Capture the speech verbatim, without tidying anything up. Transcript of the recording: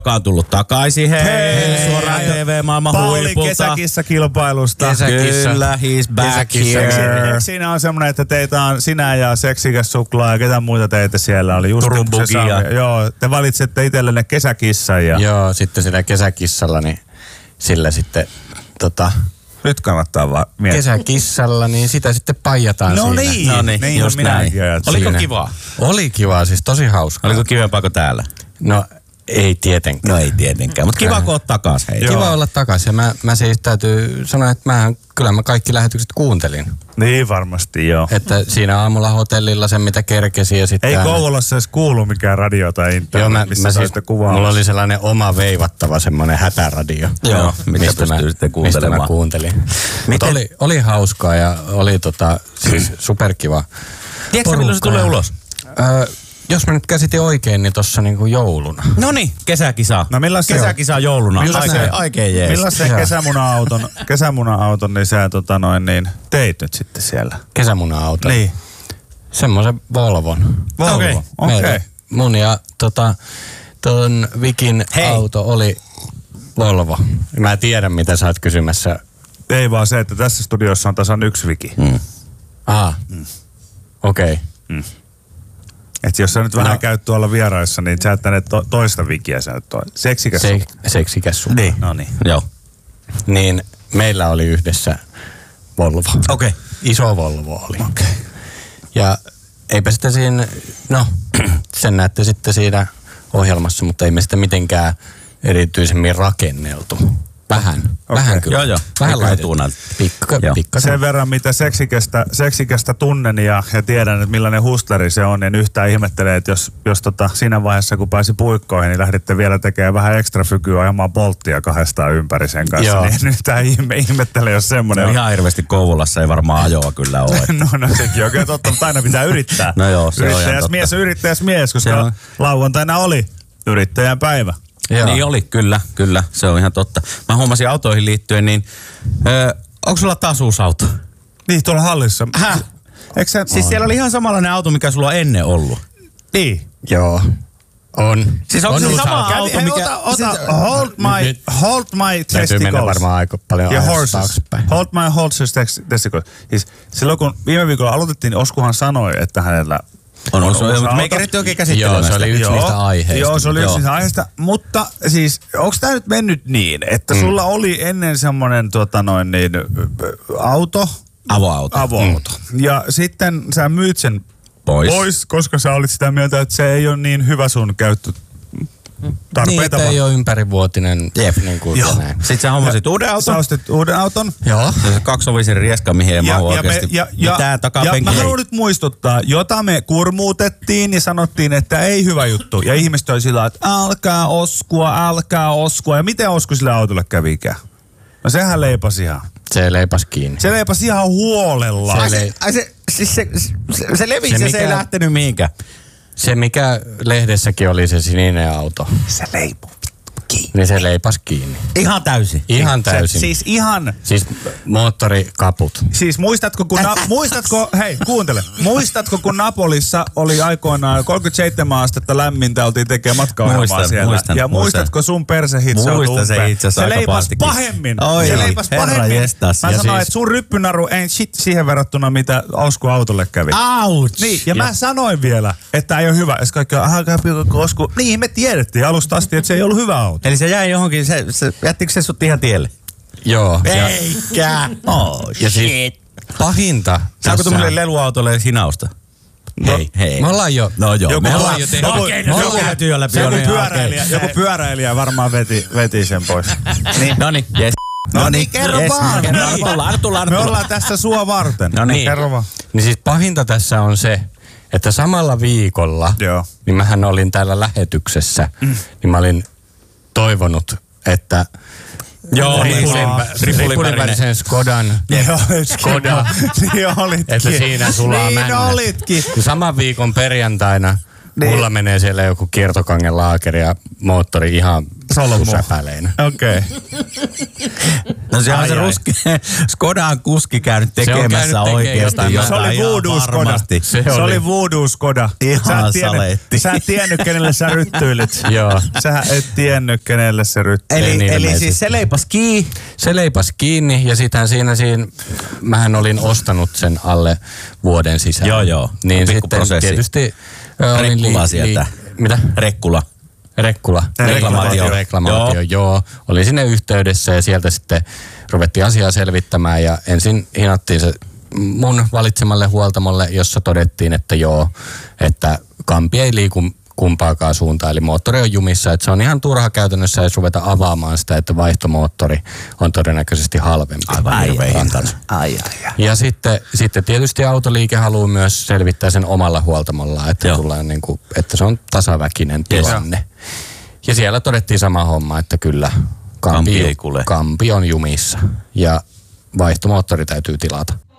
on tullut takaisin, hei, hei suoraan T V-maailman huipulta. Pauli kesäkissakilpailusta. Kesäkissa. Kyllä, he's back Kesäkissa. here. Siinä on semmoinen, että teitä on sinä ja seksikäs suklaa ja ketä muita teitä siellä oli. Just Turun Bugia. Joo, te valitsette itsellenne kesäkissan. Ja... Joo, sitten sillä kesäkissalla, niin sillä sitten tota... Nyt kannattaa vaan miettiä. Kesäkissalla, niin sitä sitten paijataan no siinä. Niin, no niin, niin, just näin. Oliko siinä. kivaa? Oli kivaa, siis tosi hauskaa. Oliko kivempaa kuin täällä? No ei tietenkään. No ei tietenkään, mutta kiva kun oot takas. Hei. Kiva olla takas ja mä, mä siis täytyy sanoa, että mä, kyllä mä kaikki lähetykset kuuntelin. Niin varmasti joo. Että siinä aamulla hotellilla sen mitä kerkesi ja sitten... Ei aina... Kouvolassa edes kuulu mikään radio tai internet, joo, mä, missä mä siis, mulla oli sellainen oma veivattava semmoinen hätäradio. Joo, mitä pystyy sitten kuuntelemaan. Mistä mä kuuntelin. Mutta oli, oli hauskaa ja oli tota, siis superkiva. Tiedätkö milloin se tulee ulos? Öö, jos mä nyt käsitin oikein, niin tossa niinku jouluna. Noniin, kesäkisa. No kesäkisa jouluna. Millaisen, oikein jees. Millaisen kesämuna-auton, kesämuna-auton, niin sä tota noin, niin teit nyt sitten siellä? Kesämuna-auto? Niin. Semmoisen Volvon. Volvo, okei. Okay. Okay. Mun ja tota, ton Vikin Hei. auto oli Volvo. Mä tiedän, mitä sä oot kysymässä. Ei vaan se, että tässä studiossa on tasan yksi Viki. Mm. Aha, mm. okei. Okay. Mm. Että jos sä nyt vähän no. käyt tuolla vieraissa, niin sä et tänne to- toista Vikiä, sä et toi. Seksikäs Se, seksikäs sun. Niin. No niin. Joo. Niin meillä oli yhdessä Volvo. Okei. Okay. Iso Volvo oli. Okei. Okay. Ja eipä sitä siinä, no sen näette sitten siinä ohjelmassa, mutta ei me sitä mitenkään erityisemmin rakenneltu. Vähän, okay. vähän kyllä. Joo, joo. Vähän laitettu. Pikka, pikka. Sen verran, mitä seksikästä, seksikästä tunnen ja, ja tiedän, että millainen hustleri se on, niin yhtään ihmettelee, että jos, jos tota, siinä vaiheessa, kun pääsi puikkoihin, niin lähditte vielä tekemään vähän ekstra fykyä ajamaan polttia kahdestaan ympäri sen kanssa. Joo. Niin yhtään ihme, ihmettele, jos semmoinen no, on. Ihan hirveästi Kouvolassa ei varmaan ajoa kyllä ole. no, no sekin oikein totta, mutta aina pitää yrittää. No joo, se on ihan totta. Mies on yrittäjäs mies, koska lauantaina oli yrittäjän päivä. Joo. Niin oli, kyllä, kyllä, se on ihan totta. Mä huomasin autoihin liittyen, niin öö, onko sulla taas uusi auto? Niin, tuolla hallissa. Häh? Eikö sä... Siis siellä oli ihan samanlainen auto, mikä sulla on ennen ollut. Niin. Joo. On. Siis onko on se sama Kävi, auto, hei, mikä... Ota, ota, hold my, nyt, hold my testicles. Täytyy mennä varmaan aika paljon ja horses. taaksepäin. Hold my horses testicles. Siis silloin kun viime viikolla aloitettiin, niin Oskuhan sanoi, että hänellä on, on, on, on me ei keritty oikein käsittelemään. Joo, se oli yksi joo, niistä aiheista. Joo, se oli yksi niistä aiheista. Mutta siis, onko tämä nyt mennyt niin, että mm. sulla oli ennen semmoinen tota noin niin, auto? Avoauto. Avoauto. Mm. Ja sitten sä myyt sen pois. pois, koska sä olit sitä mieltä, että se ei ole niin hyvä sun käyttö. Tarpeita niin, ei ole ympärivuotinen. Jep. Niin kuin joo. Sitten sä hommasit uuden auton. Sä ostit uuden auton. Joo. Kaksovisen rieska, mihin ei mahu oikeasti. Ja, ja, ja mä haluan nyt muistuttaa, jota me kurmuutettiin ja sanottiin, että ei hyvä juttu. Ja ihmiset oli sillä, että älkää oskua, älkää oskua. Ja miten Osku sille autolle kävikään? No sehän leipasi ihan. Se leipasi kiinni. Se leipasi ihan huolella. Se, le- ai se, siis se, se, se levisi se, ja se ei lähtenyt mihinkään. Se mikä lehdessäkin oli se sininen auto. Se leipui kiinni. Niin se leipas kiinni. Ihan täysin. Ihan täysin. Se, siis ihan. Siis moottorikaput. Siis muistatko kun, na- muistatko, hei kuuntele, muistatko kun Napolissa oli aikoinaan kolmekymmentäseitsemän astetta lämmintä, oltiin tekemään matkaohjelmaa siellä. Muistan, ja muistatko muistan. sun perse hitsautui umpeen? Se itse asiassa se aika leipas pahastikin. pahemmin. Oi, se leipas pahemmin. Jestas. Mä ja sanoin, siis... että sun ryppynaru ei shit siihen verrattuna, mitä Osku autolle kävi. Ouch! Niin, ja, ja mä sanoin vielä, että ei ole hyvä. Ja kaikki on, aha, Osku. Niin, me tiedettiin alusta asti, että se ei ollut hyvä auto. Eli se jäi johonkin, se, se, jättikö se sut ihan tielle? Joo. Eikä! Oh ja shit. Siis pahinta. Saako tuommoille leluautolle hinausta? No, hei, hei. Me ollaan jo. No joo. Joku, me ollaan, ollaan jo tehty. joku, Okei, joku, joku käyty jo läpi. Joku pyöräilijä, joku pyöräilijä varmaan veti, veti sen pois. Niin. Noniin, jes. No niin, kerro yes, vaan. Kerro, tullaan, tullaan, me ollaan tässä sua varten. No niin. Kerro vaan. Niin siis pahinta tässä on se, että samalla viikolla, joo. niin mähän olin täällä lähetyksessä, mm. niin mä olin toivonut, että joo, ripulin värisen Skodan, Skoda, niin olitkin. että siinä sulaa niin männä. olitkin. Saman viikon perjantaina niin. Mulla menee siellä joku kiertokangen laakeri ja moottori ihan solmua. säpäleinä. Okei. Okay. No se on Ai, se ai. ruski, Skodan kuski käynyt tekemässä käynyt tekemään oikeasti jotain. jotain. Se oli ihan Voodoo Skoda. varmasti. Se, se oli Voodoo Skoda. Ihan sä et tiennyt, saletti. sä et tiennyt, kenelle sä ryttyilit. Joo. Sä et tiennyt, kenelle se ryttyilit. Eli, Niin eli ilmeisesti. siis se leipas kiinni. Se leipas kiinni ja sitähän siinä, siinä, mähän olin ostanut sen alle vuoden sisällä. Joo, joo. Niin Pikku sitten prosessi. tietysti ö, olin Rekkula sieltä. mitä? Rekkula. Rekkula. Reklamaatio. Reklamaatio, joo. joo. Oli sinne yhteydessä ja sieltä sitten ruvettiin asiaa selvittämään ja ensin hinattiin se mun valitsemalle huoltamolle, jossa todettiin, että joo, että kampi ei liiku kumpaakaan suuntaan, eli moottori on jumissa, että se on ihan turha käytännössä edes ruveta avaamaan sitä, että vaihtomoottori on todennäköisesti halvempi. Aivan hirveä hintana. Ai, ai, ai. Ja sitten, sitten tietysti autoliike haluaa myös selvittää sen omalla huoltamollaan, että, Joo. tullaan niin kuin, että se on tasaväkinen tilanne. Ja siellä todettiin sama homma, että kyllä Kampi kampi, ei kulje. kampi on jumissa ja vaihtomoottori täytyy tilata.